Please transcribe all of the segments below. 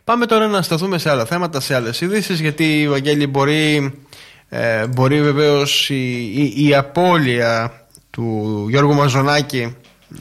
Πάμε τώρα να σταθούμε σε άλλα θέματα, σε άλλες ειδήσεις, γιατί, Βαγγέλη, μπορεί βεβαίως η απώλεια του Γιώργου Μαζονάκη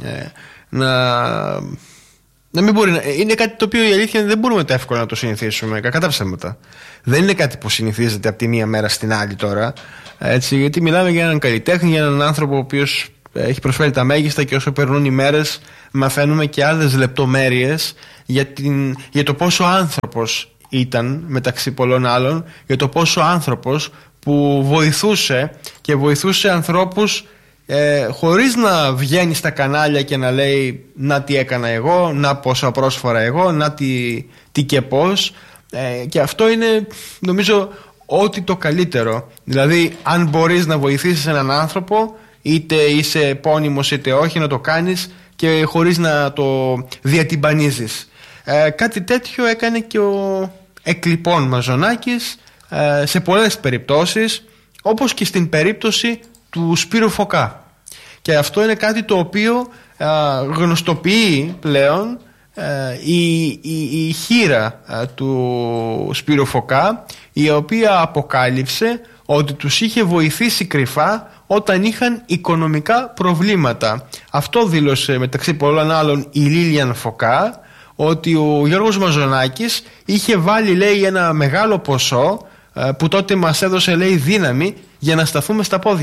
να μην μπορεί να... Είναι κάτι το οποίο η αλήθεια δεν μπορούμε εύκολα να το συνηθίσουμε, κακά τα ψέματα. Δεν είναι κάτι που συνηθίζεται από τη μία μέρα στην άλλη τώρα, έτσι, γιατί μιλάμε για έναν καλλιτέχνη, για έναν άνθρωπο ο οποίος έχει προσφέρει τα μέγιστα, και όσο περνούν οι μέρες μαθαίνουμε και άλλες λεπτομέρειες για το πόσο άνθρωπος ήταν, μεταξύ πολλών άλλων, για το πόσο άνθρωπος που βοηθούσε ανθρώπους χωρίς να βγαίνει στα κανάλια και να λέει να τι έκανα εγώ, να πόσα πρόσφορα εγώ, να τι και πώς, και αυτό είναι, νομίζω, ό,τι το καλύτερο. Δηλαδή, αν μπορείς να βοηθήσεις έναν άνθρωπο, είτε είσαι επώνυμος είτε όχι, να το κάνεις και χωρίς να το διατυμπανίζεις. Κάτι τέτοιο έκανε και ο εκλειπών Μαζονάκης σε πολλές περιπτώσεις, όπως και στην περίπτωση του Σπύρου Φωκά. Και αυτό είναι κάτι το οποίο γνωστοποιεί πλέον η χείρα του Σπύρου Φωκά, η οποία αποκάλυψε ότι τους είχε βοηθήσει κρυφά όταν είχαν οικονομικά προβλήματα. Αυτό δήλωσε, μεταξύ πολλών άλλων, η Λίλιαν Φωκά, ότι ο Γιώργος Μαζονάκης είχε βάλει, λέει, ένα μεγάλο ποσό που τότε μας έδωσε, λέει, δύναμη για να σταθούμε στα πόδια.